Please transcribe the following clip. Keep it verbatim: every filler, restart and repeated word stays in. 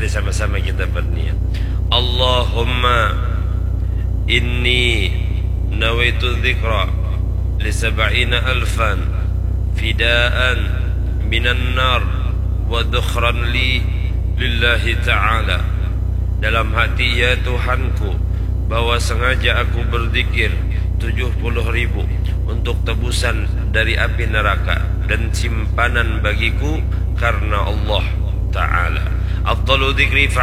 Mari sama-sama kita berniat. Allahumma inni nawaitu dzikra li sab'ina alfan fidaan minan nar wa dhukhran li lillahi ta'ala. Dalam hati ya Tuhanku, bahwa sengaja aku berzikir tujuh puluh ribu untuk tebusan dari api neraka dan simpanan bagiku karena Allah Ta'ala. Afdalu dzikri